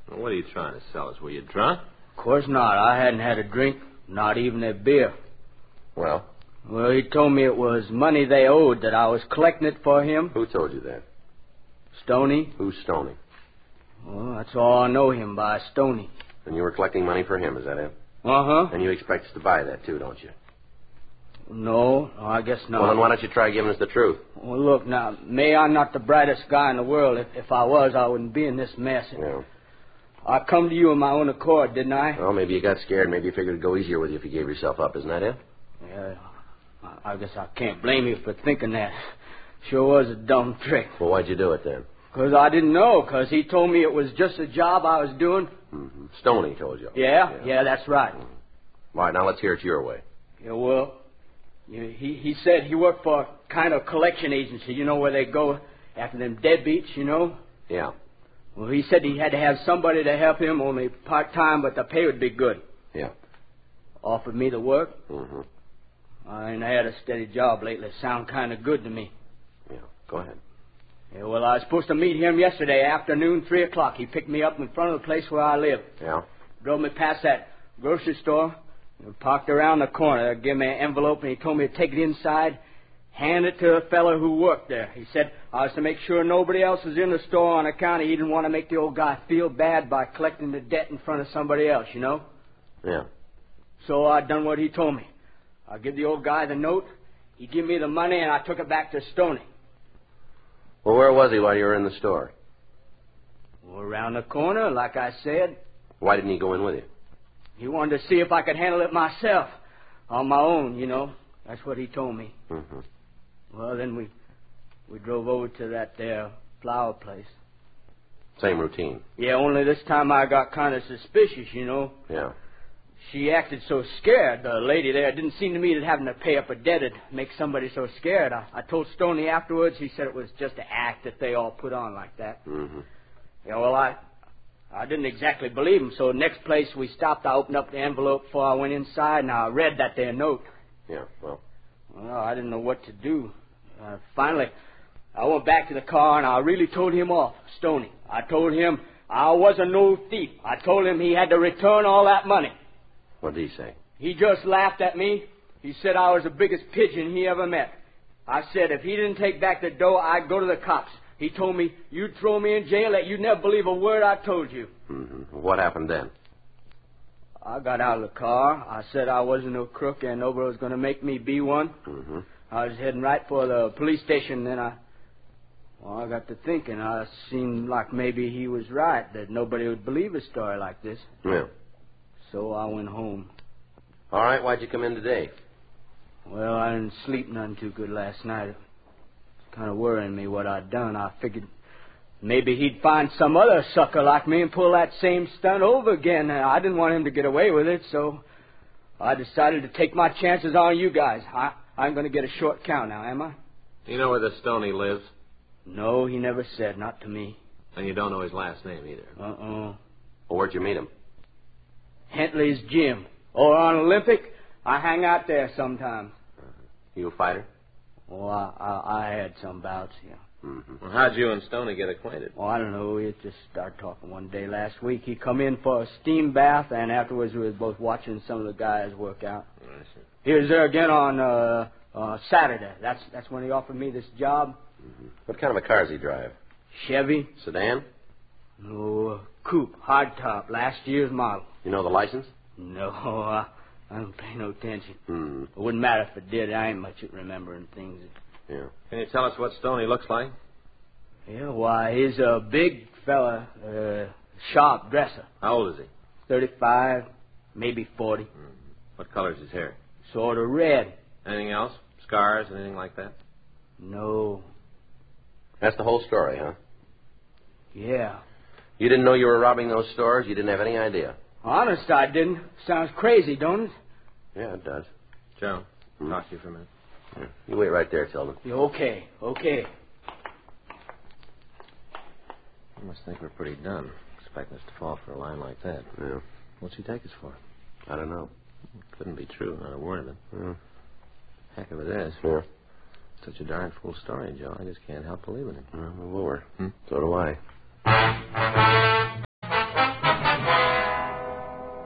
Well, what are you trying to sell us? Were you drunk? Of course not. I hadn't had a drink, not even a beer. Well? Well, he told me it was money they owed, that I was collecting it for him. Who told you that? Stoney. Who's Stoney? Well, that's all I know him by, Stoney. And you were collecting money for him, is that it? Uh-huh. And you expect us to buy that, too, don't you? No, I guess not. Well, then why don't you try giving us the truth? Well, look, now, may I'm not the brightest guy in the world. If I was, I wouldn't be in this mess. Yeah. I come to you of my own accord, didn't I? Well, maybe you got scared. Maybe you figured it'd go easier with you if you gave yourself up. Isn't that it? Yeah, I guess I can't blame you for thinking that. Sure was a dumb trick. Well, why'd you do it then? Because I didn't know, because he told me it was just a job I was doing. Mm-hmm. Stoney told you. Yeah, that's right. All right, now let's hear it your way. Yeah, well, he said he worked for a kind of collection agency, you know, where they go after them deadbeats, you know? Yeah. Well, he said he had to have somebody to help him, only part-time, but the pay would be good. Yeah. Offered me the work. Mm-hmm. I ain't had a steady job lately. Sound kind of good to me. Yeah, go ahead. Yeah, well, I was supposed to meet him yesterday afternoon, 3 o'clock. He picked me up in front of the place where I live. Yeah? Drove me past that grocery store. Parked around the corner. Gave me an envelope, and he told me to take it inside, hand it to a fellow who worked there. He said I was to make sure nobody else was in the store on account he didn't want to make the old guy feel bad by collecting the debt in front of somebody else, you know? Yeah. So I done what he told me. I give the old guy the note. He give me the money, and I took it back to Stoney. Well, where was he while you were in the store? Well, around the corner, like I said. Why didn't he go in with you? He wanted to see if I could handle it myself, on my own, you know. That's what he told me. Mm-hmm. Well, then we drove over to that there flower place. Same routine. Yeah, only this time I got kind of suspicious, you know. Yeah. She acted so scared, the lady there. It didn't seem to me that having to pay up a debt would make somebody so scared. I told Stoney afterwards. He said it was just an act that they all put on like that. Mm-hmm. Yeah, well, I didn't exactly believe him, so the next place we stopped, I opened up the envelope before I went inside, and I read that there note. Yeah, well, I didn't know what to do. Finally, I went back to the car, and I really told him off, Stoney. I told him I wasn't no thief. I told him he had to return all that money. What did he say? He just laughed at me. He said I was the biggest pigeon he ever met. I said if he didn't take back the dough, I'd go to the cops. He told me you'd throw me in jail, that you'd never believe a word I told you. Mm-hmm. What happened then? I got out of the car. I said I wasn't no crook and nobody was going to make me be one. Mm-hmm. I was heading right for the police station, then I got to thinking. I seemed like maybe he was right, that nobody would believe a story like this. Yeah. So I went home. All right, why'd you come in today? Well, I didn't sleep none too good last night. It's kind of worrying me what I'd done. I figured maybe he'd find some other sucker like me and pull that same stunt over again. I didn't want him to get away with it, so I decided to take my chances on you guys. I'm going to get a short count now, am I? Do you know where the Stoney lives? No, he never said, not to me. And you don't know his last name either? Uh-uh. Well, where'd you meet him? Hentley's gym. Or on Olympic. I hang out there sometimes. You a fighter? Oh, I had some bouts, yeah. Mm-hmm. Well, how'd you and Stoney get acquainted? Oh, I don't know. We just started talking one day last week. He come in for a steam bath, and afterwards we was both watching some of the guys work out. I see. He was there again on Saturday. That's when he offered me this job. Mm-hmm. What kind of a car does he drive? Chevy? Sedan? No, coupe, hardtop, last year's model. You know the license? No, I don't pay no attention. Mm-hmm. It wouldn't matter if it did. I ain't much at remembering things. Yeah. Can you tell us what Stoney looks like? Yeah, why, he's a big fella, sharp dresser. How old is he? 35, maybe 40. Mm-hmm. What color's his hair? Sort of red. Anything else? Scars, anything like that? No. That's the whole story, huh? Yeah. You didn't know you were robbing those stores? You didn't have any idea? Honest, I didn't. Sounds crazy, don't it? Yeah, it does. Joe, talk to you for a minute. Yeah. You wait right there, Tilden. Yeah, okay. You must think we're pretty done, expecting us to fall for a line like that. Yeah. What's he take us for? I don't know. Couldn't be true, not a word of it. Yeah. Heck of it is. Yeah. Such a darn fool story, Joe. I just can't help believing it. Well, we're. Hmm? So do I.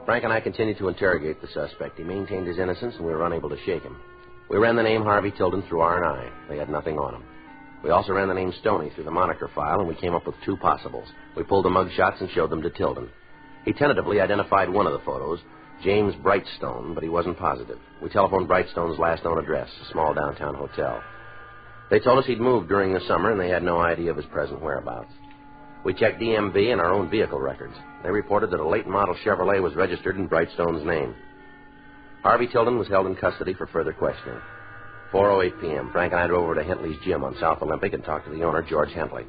Frank and I continued to interrogate the suspect. He maintained his innocence, and we were unable to shake him. We ran the name Harvey Tilden through R&I. They had nothing on him. We also ran the name Stoney through the moniker file, and we came up with two possibles. We pulled the mug shots and showed them to Tilden. He tentatively identified one of the photos, James Brightstone, but he wasn't positive. We telephoned Brightstone's last known address, a small downtown hotel. They told us he'd moved during the summer, and they had no idea of his present whereabouts. We checked DMV and our own vehicle records. They reported that a late model Chevrolet was registered in Brightstone's name. Harvey Tilden was held in custody for further questioning. 4:08 p.m., Frank and I drove over to Hentley's gym on South Olympic and talked to the owner, George Hentley.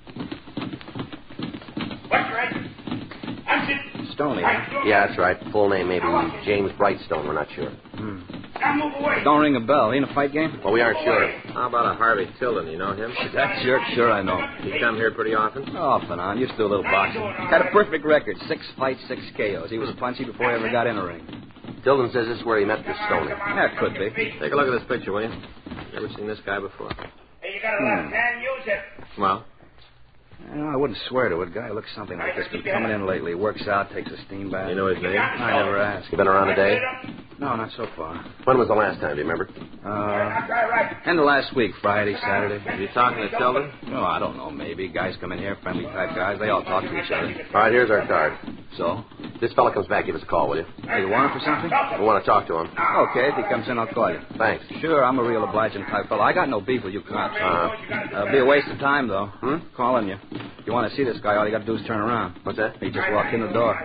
What's right? I'm sitting. Stoney. Yeah, that's right. Full name maybe James Brightstone. We're not sure. Now move away. Don't ring a bell. He in a fight game? Well, we aren't sure. How about a Harvey Tilden? You know him? That jerk? Sure, I know. You come here pretty often? Off and on. Used to do a little boxing. Had a perfect record. 6 fights, 6 KOs. He was punchy before he ever got in a ring. Tilden says this is where he met this Stoney. That could be. Take a look at this picture, will you? Never seen this guy before. Hey, you got a left hand, use it. Well? I wouldn't swear to it. Guy looks something like this. Been coming in lately. Works out, takes a steam bath. You know his name? I never asked. You been around today? No, not so far. When was the last time, do you remember? End of last week, Friday, Saturday. Are you talking to Tilden? Oh, I don't know, maybe. Guys come in here, friendly type guys. They all talk to each other. All right, here's our card. So? This fella comes back, give us a call, will you? Hey, you want him for something? We want to talk to him. Okay, if he comes in, I'll call you. Thanks. Sure, I'm a real obliging type fellow. I got no beef with you cops. Be a waste of time, though. Calling you. If you want to see this guy, all you got to do is turn around. What's that? He just walked in the door.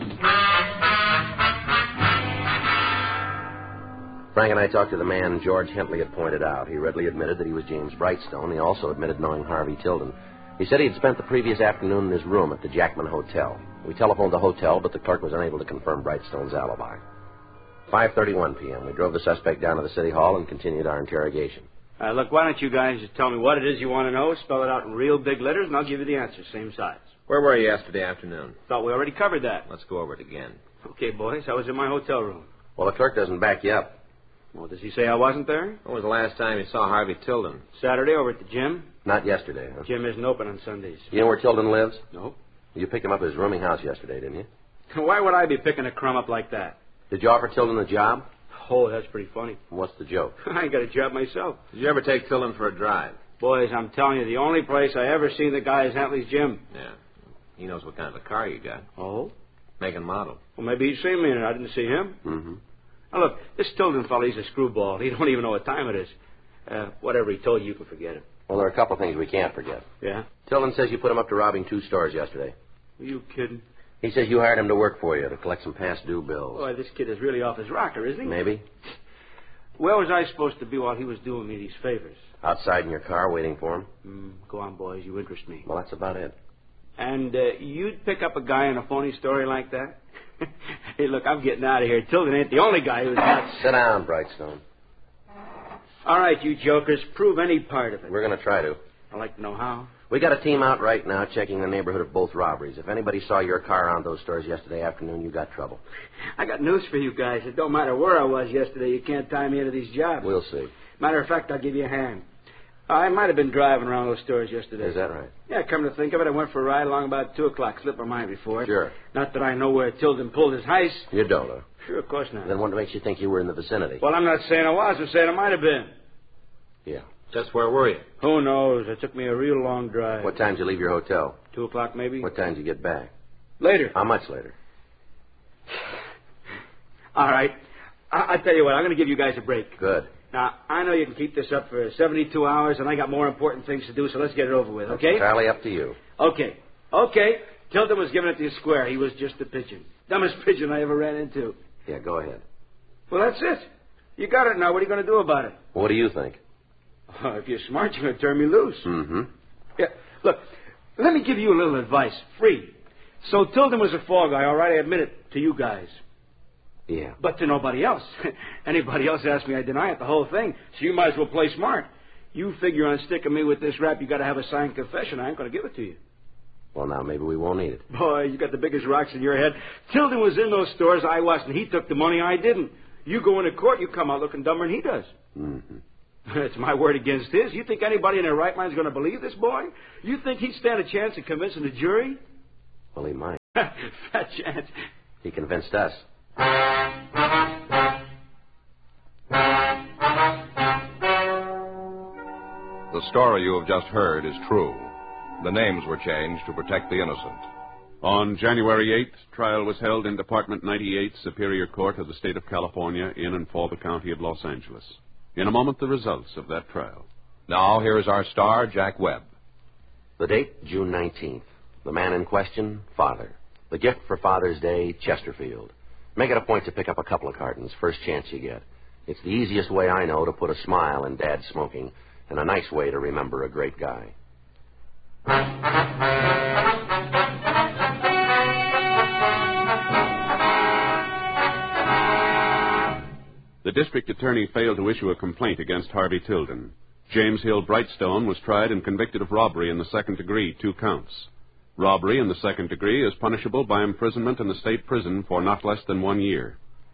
Frank and I talked to the man George Hentley had pointed out. He readily admitted that he was James Brightstone. He also admitted knowing Harvey Tilden. He said he had spent the previous afternoon in his room at the Jackman Hotel. We telephoned the hotel, but the clerk was unable to confirm Brightstone's alibi. 5:31 p.m. We drove the suspect down to the city hall and continued our interrogation. Look, why don't you guys just tell me what it is you want to know, spell it out in real big letters, and I'll give you the answer, same size. Where were you yesterday afternoon? Thought we already covered that. Let's go over it again. Okay, boys, I was in my hotel room. Well, the clerk doesn't back you up. Well, does he say I wasn't there? When was the last time you saw Harvey Tilden? Saturday over at the gym. Not yesterday, huh? Gym isn't open on Sundays. You know where Tilden lives? Nope. You picked him up at his rooming house yesterday, didn't you? Why would I be picking a crumb up like that? Did you offer Tilden the job? Oh, that's pretty funny. What's the joke? I ain't got a job myself. Did you ever take Tilden for a drive? Boys, I'm telling you, the only place I ever seen the guy is Hentley's gym. Yeah. He knows what kind of a car you got. Oh? Make and model. Well, maybe he's seen me in it. I didn't see him. Mm-hmm. Now, look, this Tilden fellow, he's a screwball. He don't even know what time it is. Whatever he told you, you can forget it. Well, there are a couple of things we can't forget. Yeah? Tilden says you put him up to robbing 2 stores yesterday. Are you kidding? He says you hired him to work for you to collect some past due bills. Boy, this kid is really off his rocker, isn't he? Maybe. Where was I supposed to be while he was doing me these favors? Outside in your car waiting for him. Go on, boys. You interest me. Well, that's about it. And you'd pick up a guy in a phony story like that? Hey, look, I'm getting out of here. Tilden ain't the only guy who's not... Sit down, Brightstone. All right, you jokers, prove any part of it. We're going to try to. I'd like to know how. We got a team out right now checking the neighborhood of both robberies. If anybody saw your car around those stores yesterday afternoon, you got trouble. I got news for you guys. It don't matter where I was yesterday. You can't tie me into these jobs. We'll see. Matter of fact, I'll give you a hand. I might have been driving around those stores yesterday. Is that right? Yeah, come to think of it, I went for a ride along about 2 o'clock. Slipped my mind before. Sure. Not that I know where Tilden pulled his heist. You don't, huh? Sure, of course not. Then what makes you think you were in the vicinity? Well, I'm not saying I was. I'm saying I might have been. Yeah. Just where were you? Who knows? It took me a real long drive. What time did you leave your hotel? 2 o'clock, maybe? What time did you get back? Later. How much later? All right. I tell you what, I'm going to give you guys a break. Good. Now, I know you can keep this up for 72 hours, and I got more important things to do, so let's get it over with, That's okay? entirely up to you. Okay. Tilden was giving it to you square. He was just a pigeon. Dumbest pigeon I ever ran into. Yeah, go ahead. Well, that's it. You got it now. What are you going to do about it? What do you think? If you're smart, you're going to turn me loose. Mm-hmm. Yeah. Look, let me give you a little advice. Free. So Tilden was a fall guy, all right? I admit it to you guys. Yeah. But to nobody else. Anybody else asks me, I deny it, the whole thing. So you might as well play smart. You figure on sticking me with this rap, you got to have a signed confession. I ain't going to give it to you. Well, now maybe we won't need it. Boy, you got the biggest rocks in your head. Tilden was in those stores. I wasn't. He took the money. I didn't. You go into court, you come out looking dumber than he does. Mm-hmm. It's my word against his. You think anybody in their right mind is going to believe this boy? You think he'd stand a chance of convincing the jury? Well, he might. Fat chance. He convinced us. The story you have just heard is true. The names were changed to protect the innocent. On January 8th, trial was held in Department 98, Superior Court of the State of California, in and for the County of Los Angeles. In a moment, the results of that trial. Now, here is our star, Jack Webb. The date, June 19th. The man in question, Father. The gift for Father's Day, Chesterfield. Make it a point to pick up a couple of cartons, first chance you get. It's the easiest way I know to put a smile in Dad's smoking, and a nice way to remember a great guy. The district attorney failed to issue a complaint against Harvey Tilden. James Hill Brightstone was tried and convicted of robbery in the second degree, 2 counts. Robbery in the second degree is punishable by imprisonment in the state prison for not less than 1 year.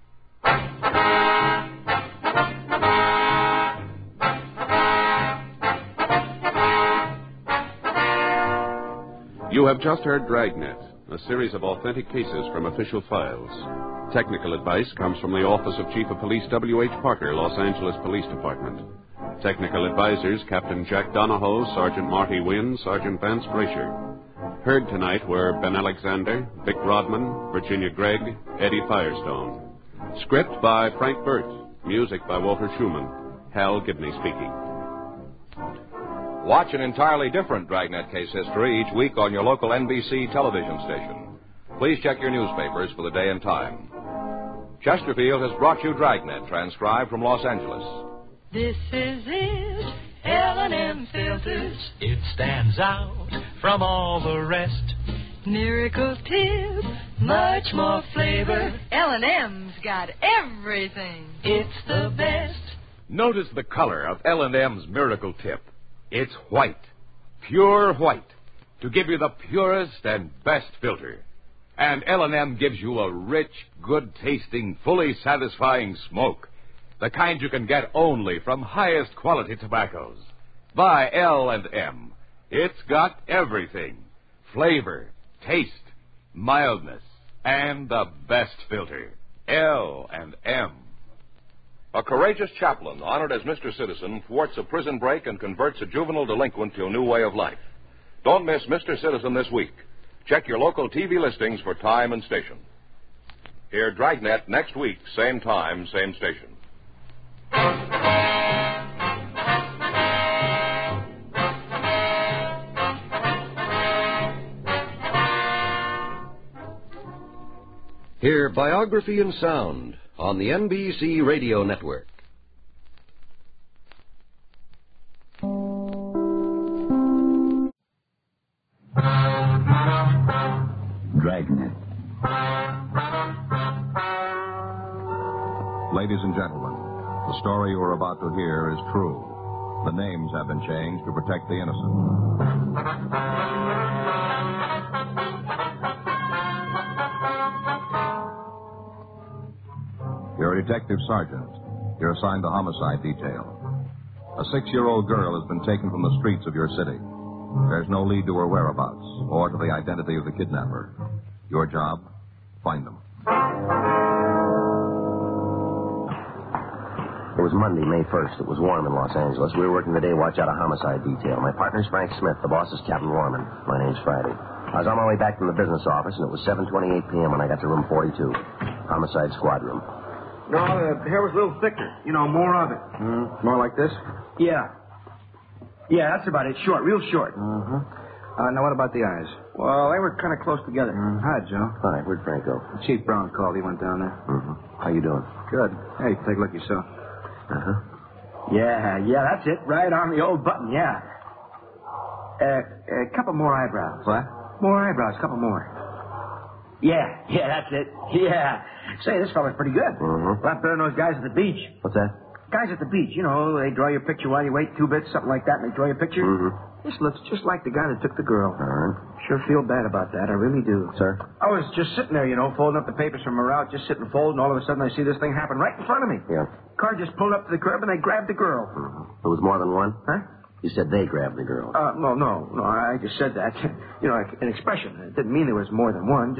You have just heard Dragnet, a series of authentic cases from official files. Technical advice comes from the Office of Chief of Police W.H. Parker, Los Angeles Police Department. Technical advisors Captain Jack Donahoe, Sergeant Marty Wynn, Sergeant Vance Brasher. Heard tonight were Ben Alexander, Vic Rodman, Virginia Gregg, Eddie Firestone. Script by Frank Burt. Music by Walter Schumann. Hal Gibney speaking. Watch an entirely different Dragnet case history each week on your local NBC television station. Please check your newspapers for the day and time. Chesterfield has brought you Dragnet, transcribed from Los Angeles. This is it, L&M Filters. It stands out from all the rest. Miracle Tip, much more flavor. L&M's got everything. It's the best. Notice the color of L&M's Miracle Tip. It's white, pure white, to give you the purest and best filter. And L&M gives you a rich, good-tasting, fully satisfying smoke, the kind you can get only from highest quality tobaccos. Buy L&M. It's got everything: flavor, taste, mildness, and the best filter. L&M. A courageous chaplain, honored as Mr. Citizen, thwarts a prison break and converts a juvenile delinquent to a new way of life. Don't miss Mr. Citizen this week. Check your local TV listings for time and station. Hear Dragnet next week, same time, same station. Hear Biography in Sound on the NBC Radio Network. Dragnet. Ladies and gentlemen, the story you are about to hear is true. The names have been changed to protect the innocent. You're a detective sergeant. You're assigned to homicide detail. A 6-year-old girl has been taken from the streets of your city. There's no lead to her whereabouts or to the identity of the kidnapper. Your job, find them. It was Monday, May 1st. It was warm in Los Angeles. We were working the day watch out of homicide detail. My partner's Frank Smith. The boss is Captain Lorman. My name's Friday. I was on my way back from the business office, and it was 7:28 p.m. when I got to room 42, homicide squad room. No, the hair was a little thicker. You know, more of it. More like this? Yeah. Yeah, that's about it. Short, real short. Mm-hmm. Now, what about the eyes? Well, they were kind of close together. Hi, Joe. Hi, where'd Frank go? Chief Brown called. He went down there. Mm-hmm. How you doing? Good. Hey, take a look yourself. Uh-huh. Yeah, that's it. Right on the old button, yeah. A couple more eyebrows. What? More eyebrows, a couple more. Yeah, that's it. Yeah. Say, this fella's pretty good. Mm-hmm. A lot better than those guys at the beach. What's that? Guys at the beach, you know, they draw your picture while you wait 2 bits, something like that, and they draw your picture. Mm-hmm. This looks just like the guy that took the girl. All right. Sure feel bad about that. I really do. Sir? I was just sitting there, you know, folding up the papers from her out, just sitting folding, and all of a sudden I see this thing happen right in front of me. Yeah. Car just pulled up to the curb, and they grabbed the girl. Mm-hmm. There was more than one? Huh? You said they grabbed the girl. No, I just said that. You know, like an expression. It didn't mean there was more than one.